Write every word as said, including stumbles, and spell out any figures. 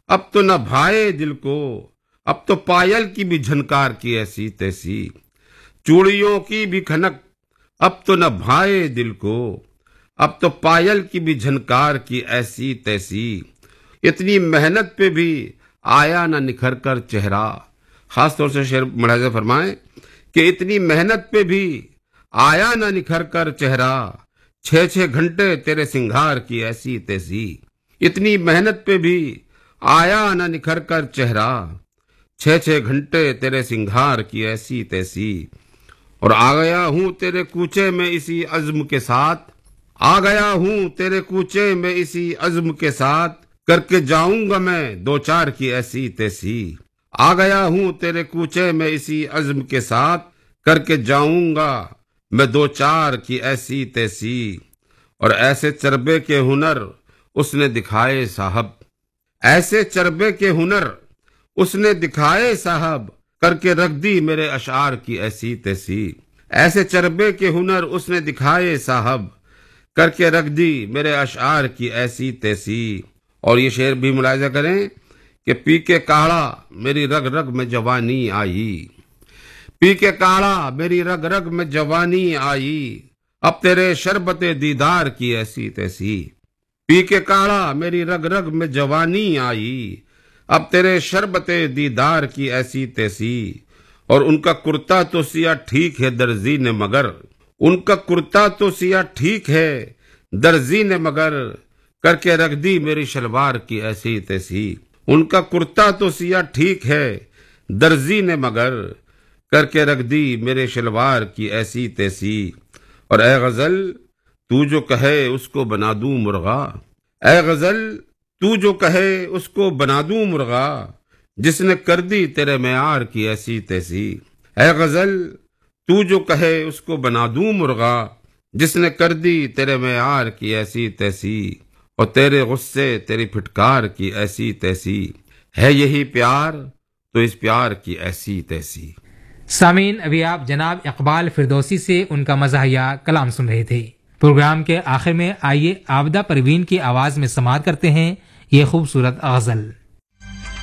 اب تو نہ بھائے دل کو، اب تو پایل کی بھی جھنکار کی ایسی تیسی، چوڑیوں کی بھی کھنک اب تو نہ بھائے دل کو، اب تو پایل کی بھی جھنکار کی ایسی تیسی، اتنی محنت پہ بھی آیا نہ نکھر کر چہرہ۔ خاص طور سے شعر ملاحظہ فرمائیں کہ اتنی محنت پہ بھی آیا نہ نکھر کر چہرہ، چھ چھ گھنٹے تیرے سنگھار کی ایسی تیسی، اتنی محنت پہ بھی آیا نہ نکھر کر چہرہ، چھ چھ گھنٹے تیرے سنگھار کی ایسی تیسی، اور آ گیا ہوں تیرے کوچے میں اسی عزم کے ساتھ، آ گیا ہوں تیرے کوچے میں اسی عزم کے ساتھ، کر کے جاؤں گا میں دو چار کی ایسی تیسی، آ گیا ہوں تیرے کوچے میں اسی عزم کے ساتھ، کر کے جاؤں گا میں دو چار کی ایسی تیسی، اور ایسے چربے کے ہنر اس نے دکھائے صاحب، ایسے چربے کے ہنر اس نے دکھائے صاحب، کر کے رکھ دی میرے اشعار کی ایسی تیسی، ایسے چربے کے ہنر اس نے دکھائے صاحب، کر کے رکھ دی میرے اشعار کی ایسی تیسی۔ اور یہ شعر بھی ملاحظہ کریں کہ پی کے کاڑھا میری رگ رگ میں جوانی آئی، پی کے کاڑھا میری رگ رگ میں جوانی آئی، اب تیرے شربت دیدار کی ایسی تیسی، پی کے کاڑھا میری رگ رگ میں جوانی آئی، اب تیرے شربت دیدار کی ایسی تیسی، اور ان کا کرتا تو سیا ٹھیک ہے درزی نے مگر، ان کا کرتا تو سیا ٹھیک ہے درزی نے مگر، کر کے رکھ دی میری شلوار کی ایسی تیسی، ان کا کرتا تو سیا ٹھیک ہے درزی نے مگر، کر کے رکھ دی میرے شلوار کی ایسی تیسی، اور اے غزل تو جو کہے اس کو بنا دوں مرغا، اے غزل تو جو کہے اس کو بنا دوں مرغا، جس نے کر دی تیرے معیار کی ایسی تیسی، اے غزل تو جو کہے اس کو بنا دوں مرغا، جس نے کر دی تیرے معیار کی ایسی تیسی، اور تیرے غصے تیری پھٹکار کی ایسی تیسی، ہے یہی پیار تو اس پیار کی ایسی تیسی۔ سامعین، ابھی آپ جناب اقبال فردوسی سے ان کا مزاحیہ کلام سن رہے تھے۔ پروگرام کے آخر میں آئیے عابدہ پروین کی آواز میں سماعت کرتے ہیں یہ خوبصورت غزل۔